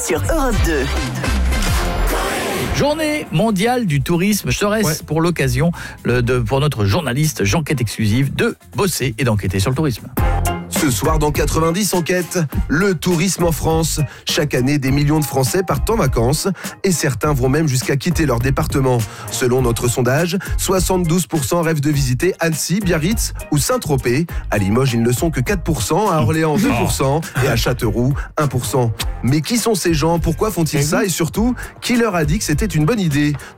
sur Europe 2. Journée mondiale du tourisme. Serait-ce pour l'occasion pour notre journaliste J'enquête exclusive de bosser et d'enquêter sur le tourisme? Ce soir dans 90 enquêtes, le tourisme en France. Chaque année, des millions de Français partent en vacances et certains vont même jusqu'à quitter leur département. Selon notre sondage, 72% rêvent de visiter Annecy, Biarritz ou Saint-Tropez. À Limoges, ils ne sont que 4%, à Orléans 2% et à Châteauroux 1%. Mais qui sont ces gens? Pourquoi font-ils ça? Et surtout, qui leur a dit que c'était une bonne idée?